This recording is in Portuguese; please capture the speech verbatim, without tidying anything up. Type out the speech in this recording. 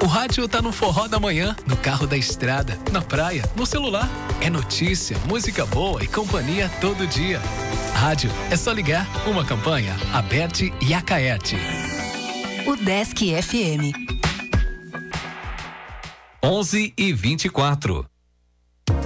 rádio tá no forró da manhã, no carro da estrada, na praia, no celular. É notícia, música boa e companhia todo dia. Rádio é só ligar. Uma campanha Aberte e Acaerte. O Desk F M. onze e vinte e quatro.